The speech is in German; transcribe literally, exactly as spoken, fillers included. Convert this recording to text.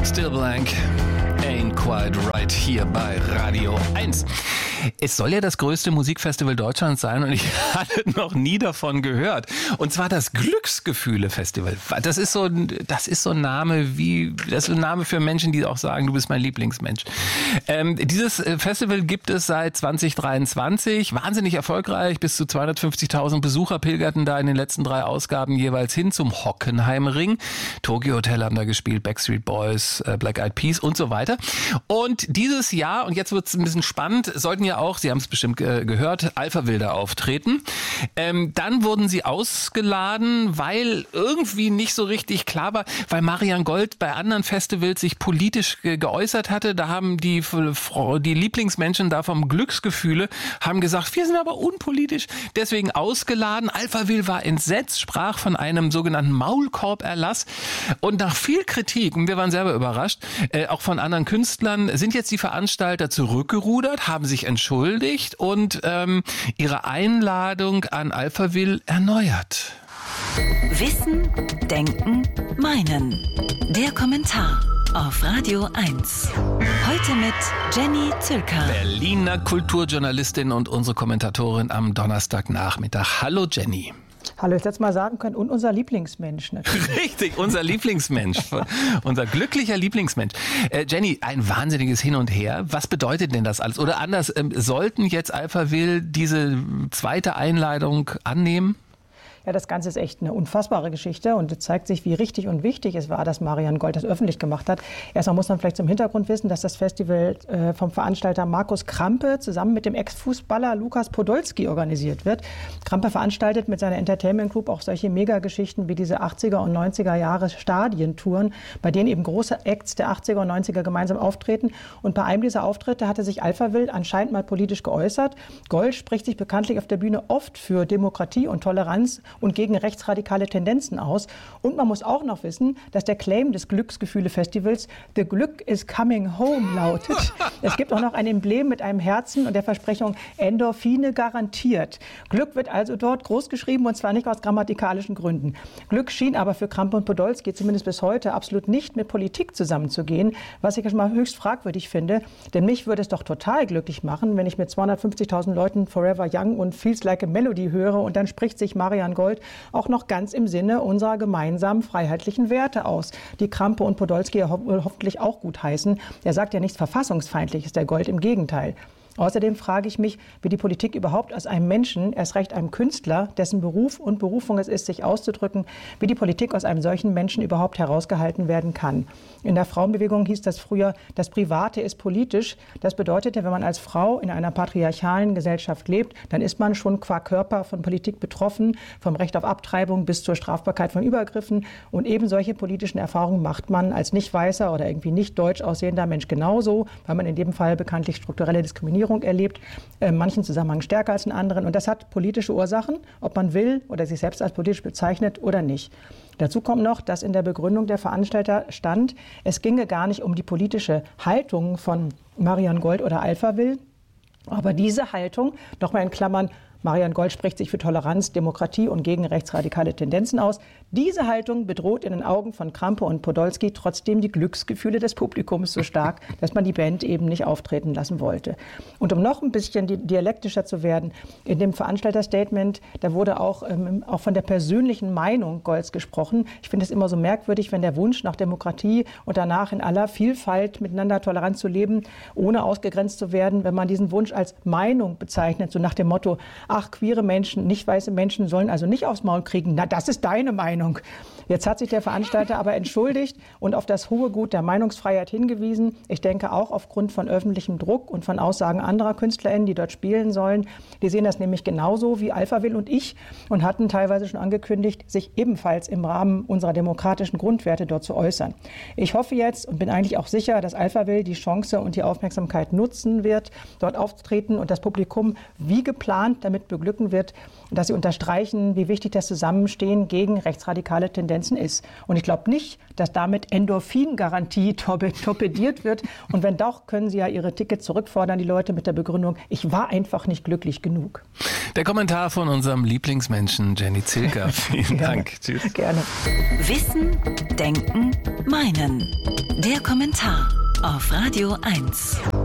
Still Blank, Ain't Quite Right hier bei Radio eins. Es soll ja das größte Musikfestival Deutschlands sein und ich hatte noch nie davon gehört. Und zwar das Glücksgefühle-Festival. Das ist so, das ist so ein Name wie, das ist ein Name für Menschen, die auch sagen, du bist mein Lieblingsmensch. Ähm, dieses Festival gibt es seit zwanzig dreiundzwanzig, wahnsinnig erfolgreich. Bis zu zweihundertfünfzigtausend Besucher pilgerten da in den letzten drei Ausgaben jeweils hin zum Hockenheimring. Tokyo Hotel haben da gespielt, Backstreet Boys, Black Eyed Peas und so weiter. Und dieses Jahr, und jetzt wird es ein bisschen spannend, sollten ja auch, Sie haben es bestimmt äh, gehört, Alphaville da auftreten. Ähm, dann wurden sie ausgeladen, weil irgendwie nicht so richtig klar war, weil Marian Gold bei anderen Festivals sich politisch ge- geäußert hatte. Da haben die, die Lieblingsmenschen da vom Glücksgefühle haben gesagt, wir sind aber unpolitisch, deswegen ausgeladen. Alphaville war entsetzt, sprach von einem sogenannten Maulkorb-Erlass. Und nach viel Kritik, und wir waren selber überrascht, äh, auch von anderen Künstlern, sind jetzt die Veranstalter zurückgerudert, haben sich entschuldigt und ähm, ihre Einladung an Alphaville erneuert. Wissen, Denken, Meinen. Der Kommentar auf Radio eins. Heute mit Jenny Zülker. Berliner Kulturjournalistin und unsere Kommentatorin am Donnerstagnachmittag. Hallo Jenny. Hallo, ich hätte mal sagen können, und unser Lieblingsmensch natürlich. Richtig, unser Lieblingsmensch, unser glücklicher Lieblingsmensch. Äh, Jenny, ein wahnsinniges Hin und Her. Was bedeutet denn das alles? Oder anders, ähm, sollten jetzt Alphaville diese zweite Einladung annehmen? Ja, das Ganze ist echt eine unfassbare Geschichte und es zeigt sich, wie richtig und wichtig es war, dass Marian Gold das öffentlich gemacht hat. Erstmal muss man vielleicht zum Hintergrund wissen, dass das Festival äh, vom Veranstalter Markus Krampe zusammen mit dem Ex-Fußballer Lukas Podolski organisiert wird. Krampe veranstaltet mit seiner Entertainment Group auch solche Megageschichten wie diese achtziger und neunziger Jahre Stadientouren, bei denen eben große Acts der achtziger und neunziger gemeinsam auftreten. Und bei einem dieser Auftritte hatte sich Alphaville anscheinend mal politisch geäußert. Gold spricht sich bekanntlich auf der Bühne oft für Demokratie und Toleranz und gegen rechtsradikale Tendenzen aus. Und man muss auch noch wissen, dass der Claim des Glücksgefühle-Festivals The Glück is coming home lautet. Es gibt auch noch ein Emblem mit einem Herzen und der Versprechung Endorphine garantiert. Glück wird also dort groß geschrieben und zwar nicht aus grammatikalischen Gründen. Glück schien aber für Krampe und Podolski zumindest bis heute absolut nicht mit Politik zusammenzugehen, was ich schon mal höchst fragwürdig finde. Denn mich würde es doch total glücklich machen, wenn ich mit zweihundertfünfzigtausend Leuten Forever Young und Feels Like a Melody höre und dann spricht sich Marian Gold auch noch ganz im Sinne unserer gemeinsamen freiheitlichen Werte aus, die Krampe und Podolski ho- hoffentlich auch gut heißen. Er sagt ja nichts Verfassungsfeindliches, der Gold, im Gegenteil. Außerdem frage ich mich, wie die Politik überhaupt aus einem Menschen, erst recht einem Künstler, dessen Beruf und Berufung es ist, sich auszudrücken, wie die Politik aus einem solchen Menschen überhaupt herausgehalten werden kann. In der Frauenbewegung hieß das früher, das Private ist politisch. Das bedeutete, wenn man als Frau in einer patriarchalen Gesellschaft lebt, dann ist man schon qua Körper von Politik betroffen, vom Recht auf Abtreibung bis zur Strafbarkeit von Übergriffen. Und eben solche politischen Erfahrungen macht man als nicht weißer oder irgendwie nicht deutsch aussehender Mensch genauso, weil man in dem Fall bekanntlich strukturelle Diskriminierung erlebt, in manchen Zusammenhängen stärker als in anderen. Und das hat politische Ursachen, ob man will oder sich selbst als politisch bezeichnet oder nicht. Dazu kommt noch, dass in der Begründung der Veranstalter stand, es ginge gar nicht um die politische Haltung von Marian Gold oder Alphaville, aber diese Haltung, nochmal in Klammern, Marian Gold spricht sich für Toleranz, Demokratie und gegen rechtsradikale Tendenzen aus. Diese Haltung bedroht in den Augen von Krampe und Podolski trotzdem die Glücksgefühle des Publikums so stark, dass man die Band eben nicht auftreten lassen wollte. Und um noch ein bisschen dialektischer zu werden, in dem Veranstalterstatement, da wurde auch, ähm, auch von der persönlichen Meinung Golds gesprochen. Ich finde es immer so merkwürdig, wenn der Wunsch nach Demokratie und danach in aller Vielfalt miteinander tolerant zu leben, ohne ausgegrenzt zu werden, wenn man diesen Wunsch als Meinung bezeichnet, so nach dem Motto, ach, queere Menschen, nicht weiße Menschen sollen also nicht aufs Maul kriegen. Na, das ist deine Meinung. Jetzt hat sich der Veranstalter aber entschuldigt und auf das hohe Gut der Meinungsfreiheit hingewiesen. Ich denke auch aufgrund von öffentlichem Druck und von Aussagen anderer KünstlerInnen, die dort spielen sollen. Die sehen das nämlich genauso wie Alphaville und ich und hatten teilweise schon angekündigt, sich ebenfalls im Rahmen unserer demokratischen Grundwerte dort zu äußern. Ich hoffe jetzt und bin eigentlich auch sicher, dass Alphaville die Chance und die Aufmerksamkeit nutzen wird, dort aufzutreten und das Publikum wie geplant damit damit beglücken wird, dass sie unterstreichen, wie wichtig das Zusammenstehen gegen rechtsradikale Tendenzen ist. Und ich glaube nicht, dass damit Endorphin-Garantie torpediert wird. Und wenn doch, können sie ja ihre Tickets zurückfordern, die Leute mit der Begründung, ich war einfach nicht glücklich genug. Der Kommentar von unserem Lieblingsmenschen Jenny Zilker. Vielen Dank. Tschüss. Gerne. Wissen, Denken, Meinen. Der Kommentar auf Radio eins.